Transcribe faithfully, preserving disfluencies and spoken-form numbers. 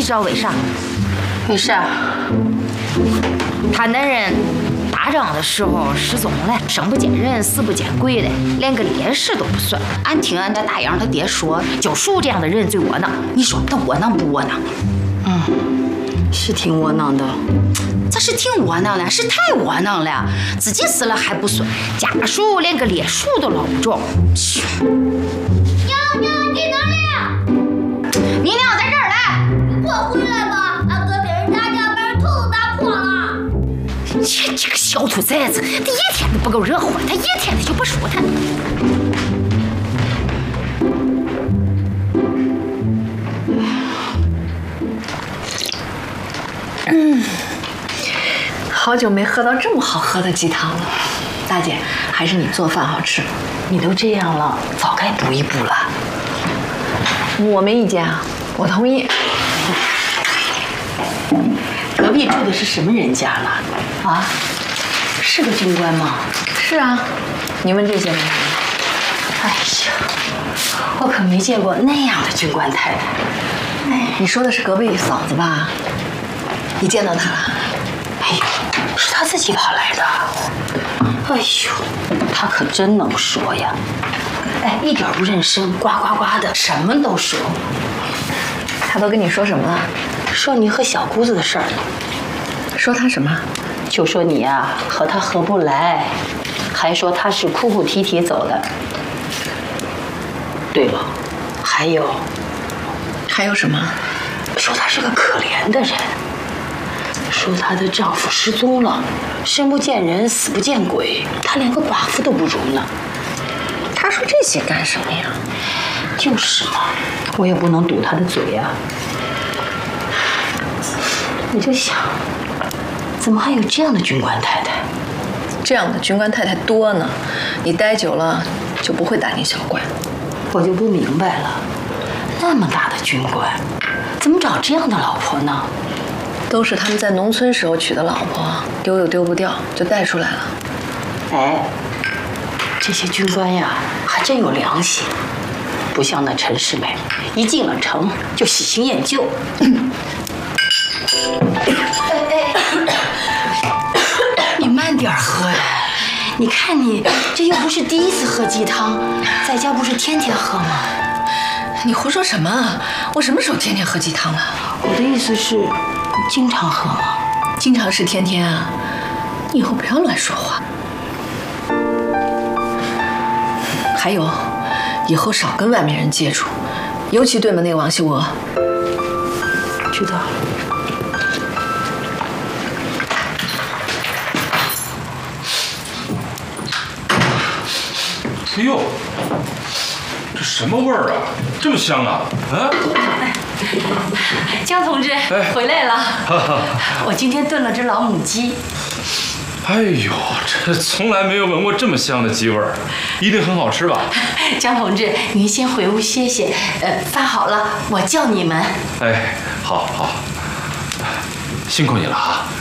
知道为啥？ 为啥？ 他那人打仗的时候失踪了，生不见人，死不见鬼的，连个烈士都不算。俺听俺家大洋他爹说，就属这样的人最窝囊。你说他窝囊不窝囊？ 嗯，是挺窝囊的。 这是挺窝囊的，是太窝囊了。自己死了还不算，家属连个烈属都捞不着。 娘娘，你哪里？ 你娘在这儿来， 你快回来吧！俺哥被人打架，把人头都打破了。 这这个小兔崽子，他一天都不够惹火，他一天他就不舒坦。 嗯，好久没喝到这么好喝的鸡汤了。大姐，还是你做饭好吃。 你都这样了，早该补一补了。 我没意见啊，我同意。 隔壁住的是什么人家了？啊，是个军官吗？ 是啊，你问这些干什么？ 哎呀，我可没见过那样的军官太太。 哎，你说的是隔壁嫂子吧？你见到她了？ 哎呦，是她自己跑来的。哎呦，她可真能说呀！哎，一点不认生，呱呱呱的，什么都说。 她都跟你说什么了？ 说你和小姑子的事儿。 说她什么？ 就说你呀、啊、和她合不来，还说她是哭哭啼啼走的。对了，还有， 还有什么？ 说她是个可怜的人。说她的丈夫失踪了，生不见人，死不见鬼，她连个寡妇都不如呢。 她说这些干什么呀？ 就是嘛，我也不能堵她的嘴呀、啊。我就想，怎么还有这样的军官太太？ 这样的军官太太多呢，你待久了就不会大惊小怪。 我就不明白了，那么大的军官，怎么找这样的老婆呢？ 都是他们在农村时候娶的老婆，丢又丢不掉，就带出来了。 哎，这些军官呀，还真有良心，不像那陈世美，一进了城就喜新厌旧。哎哎，你慢点喝呀！你看你这又不是第一次喝鸡汤，在家不是天天喝吗？ 你胡说什么？我什么时候天天喝鸡汤了？ 我的意思是，经常喝吗？ 经常是天天啊！你以后不要乱说话。还有，以后少跟外面人接触，尤其对门那个王秀娥。 知道。 哎呦，这什么味儿啊？这么香啊！啊！ 江同志，哎、回来了。我今天炖了只老母鸡。 哎呦，这从来没有闻过这么香的鸡味儿，一定很好吃吧？ 江同志，您先回屋歇歇。呃，饭好了，我叫你们。 哎，好好，辛苦你了啊。